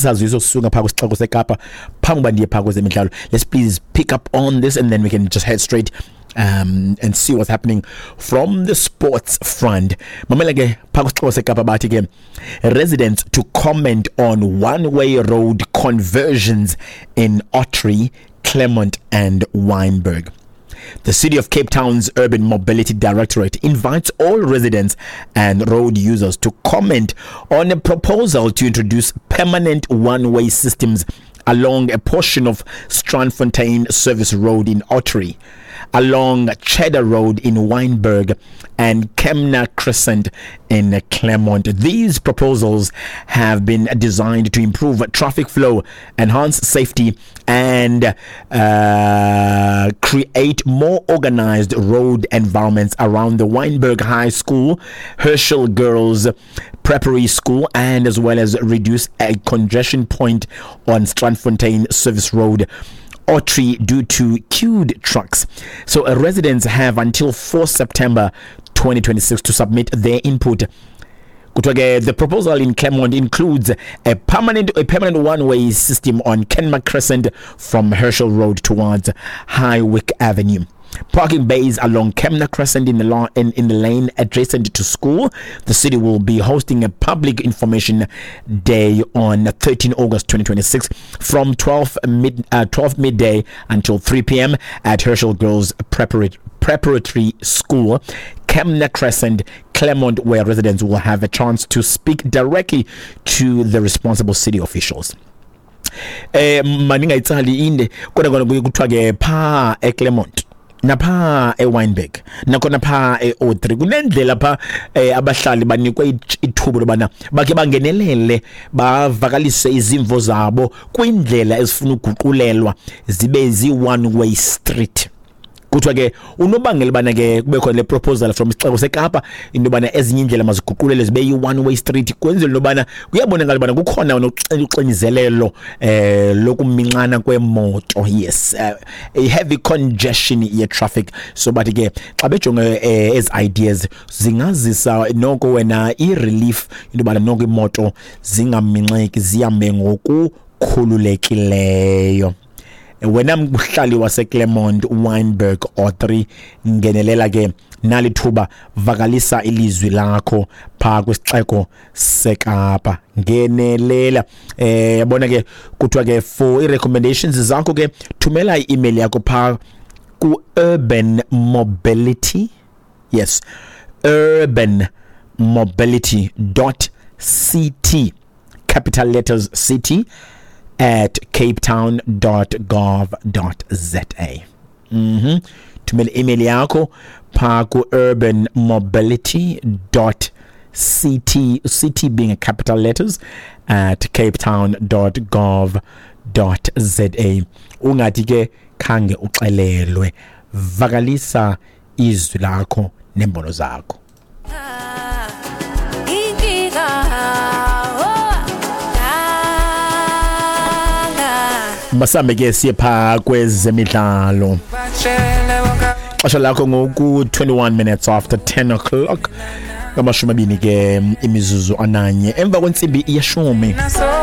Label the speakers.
Speaker 1: Let's please pick up on this and then we can just head straight and see what's happening from the sports front. Residents to comment on one-way road conversions in Ottery, Claremont and Wynberg. The City of Cape Town's Urban Mobility Directorate invites all residents and road users to comment on a proposal to introduce permanent one-way systems along a portion of Strandfontein Service Road in Ottery, along Cheddar Road in Wynberg and Kemna Crescent in Claremont. These proposals have been designed to improve traffic flow, enhance safety and create more organized road environments around the Wynberg High School, Herschel Girls Preparatory School, and as well as reduce a congestion point on Strandfontein Service Road, Ottery, due to queued trucks. So residents have until 4 September 2026 to submit their input. The proposal in Claremont includes a permanent one-way system on Kenma Crescent from Herschel Road towards Highwick Avenue. Parking bays along Kemna Crescent in the lane adjacent to school. The city will be hosting a public information day on 13 August 2026 from 12 midday until 3 p.m. at Herschel Girls Preparatory School, Kemna Crescent, Claremont, where residents will have a chance to speak directly to the responsible city officials. Maninga itsali inde kodwa kuthiwa ke pha eClaremont napha eWynberg nakhona pha eOttery kunendlela pha abahlali banikwe ithubo lobana bakhe bangenelele bavakalise izimvo zabo kwindlela ezifuna uguqulelwa zibe zi-one way street. Kuthiwa ke unobangela bana ke kube khona le proposal from isixeko seKapa into bana ezinye indlela maziguqulele zibe yi-one way street kwenzela nobana kuyabonakala bana kukhona uxinizelelo lokuminxana kwemoto, yes, a heavy congestion ye traffic. So but ke xa bejonge as ideas zingazisa noko wena i-relief into bana noko imoto zingaminxeki zihambe ngokukhululekileyo. Wena mhlali waseClaremont, Wynberg, Ottery, ngenelela ke nalithuba vakalisa ilizwi lakho pha kwisixeko seKapa. Ngenelela yabona ke kuthiwa ke for i-recommendations zakho ke thumela i-email yakho pha ku Urban Mobility, yes, urbanmobility.ct, capital letters CT, at capetown.gov.za. Tumela email yako pa ku urbanmobility.ct, CT being a capital letters, at capetown.gov.za. Ungathi ke khange uxelelwe, vakalisa izwi lakho nembono zakho. Masambe ke siye pha kwezemidlalo. Xesha lakho ngoku 21 minutes after 10 o'clock. Ngamashumi amabini ke imizuzu ananye emva kwentsimbi yeshumi.